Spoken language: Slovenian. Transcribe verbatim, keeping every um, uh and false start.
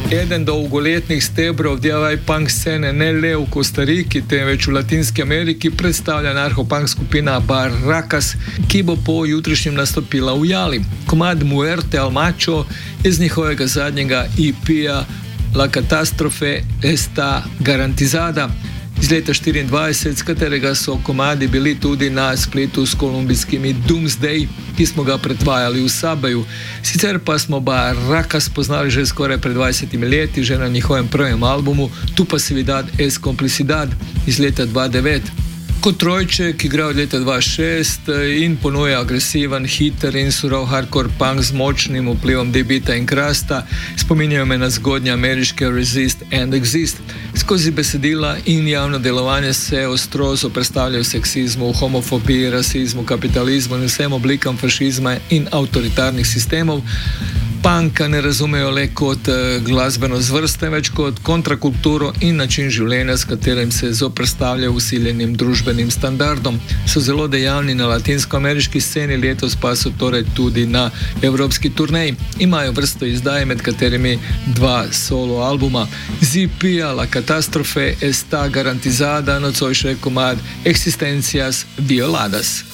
Eden dolgoletnih stebrov D I Y punk scene ne le v Kostariki, temveč v Latinski Ameriki predstavlja anarcho-punk skupina Barracas, ki bo po jutrišnjem nastopila v Jali. Komad Muerte al Macho iz njihovega zadnjega E P-ja La Catástrofe Está Garantizada iz leta štiriindvajset, s katerega so komadi bili tudi na spletu s kolumbijskimi Doomsday, ki smo ga predvajali v Sabeju. Sicer pa smo Barracas poznali že skoraj pred dvajsetimi leti, že na njihovem prvem albumu Tu Pasividad es Complicidad iz leta dva tisoč devet. Kot trojček igra od leta dva tisoč šest in ponuja agresiven, hiter in surov hardcore punk z močnim vplivom D-beata in krasta, spominjajo me na zgodnje ameriške Resist and Exist. Skozi besedila in javno delovanje se ostro zoperstavljajo seksizmu, homofobiji, rasizmu, kapitalizmu in vsem oblikam fašizma in avtoritarnih sistemov. Punka ne razumejo le kot glasbeno zvrst, temveč kot kontrakulturo in način življenja, s katerim se zoperstavljajo usiljenim družbenim standardom. So zelo dejavni na latinskoameriški sceni, letos pa so torej tudi na evropski turneji. Imajo vrsto izdaj, med katerimi dva solo albuma. Z E P-ja La Catástrofe Está Garantizada nocoj še komad Existencias Violadas.